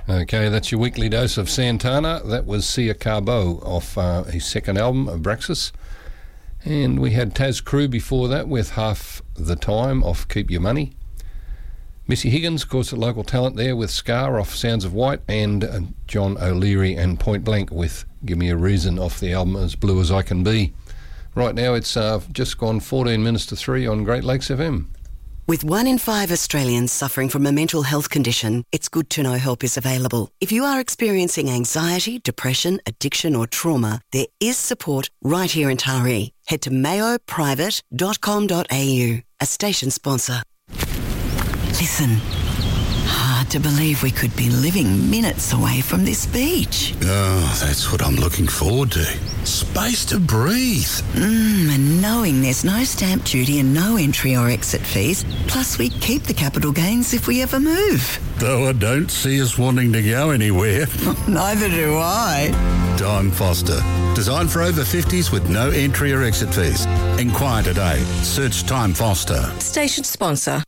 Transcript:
Okay, that's your weekly dose of Santana. That was Sia Carbo off his second album, Abraxas. And we had Taz Crew before that with Half the Time off Keep Your Money. Missy Higgins, of course, a local talent there with Scar off Sounds of White, and John O'Leary and Point Blank with Give Me a Reason off the album As Blue As I Can Be. Right now it's just gone 14 minutes to 3 on Great Lakes FM. With 1 in 5 Australians suffering from a mental health condition, it's good to know help is available. If you are experiencing anxiety, depression, addiction or trauma, there is support right here in Taree. Head to mayoprivate.com.au, a station sponsor. Listen, hard to believe we could be living minutes away from this beach. Oh, that's what I'm looking forward to. Space to breathe. And knowing there's no stamp duty and no entry or exit fees, plus we keep the capital gains if we ever move. Though I don't see us wanting to go anywhere. Neither do I. Time Foster. Designed for over 50s with no entry or exit fees. Inquire today. Search Time Foster. Station sponsor.